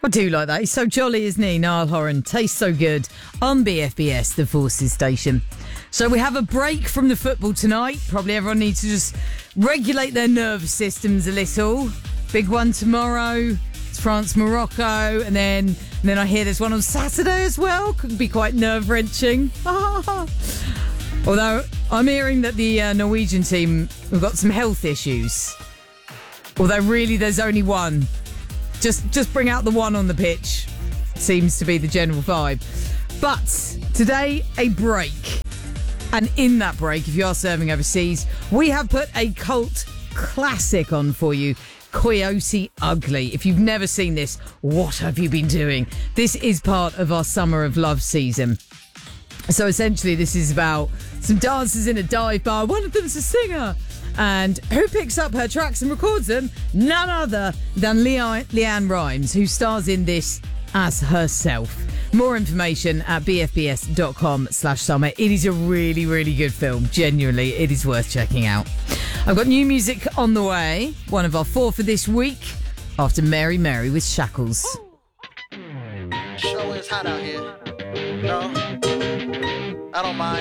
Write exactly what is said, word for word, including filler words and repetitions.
I do like that. He's so jolly, isn't he? Niall Horan. Tastes so good on B F B S, the Forces station. So we have a break from the football tonight. Probably everyone needs to just regulate their nervous systems a little. Big one tomorrow. It's France, Morocco. And then, and then I hear there's one on Saturday as well. Could be quite nerve-wrenching. Although I'm hearing that the uh, Norwegian team have got some health issues. Although really there's only one. Just just bring out the one on the pitch. Seems to be the general vibe. But today, a break. And in that break, if you are serving overseas, we have put a cult classic on for you. Coyote Ugly. If you've never seen this, what have you been doing? This is part of our Summer of Love season. So essentially, this is about some dancers in a dive bar. One of them's a singer. And who picks up her tracks and records them? None other than Le- Leanne Rimes, who stars in this as herself. More information at bfbs.com slash summer. It is a really, really good film. Genuinely, it is worth checking out. I've got new music on the way. One of our four for this week. After Mary Mary with Shackles. Sure is hot out here. No, I don't mind.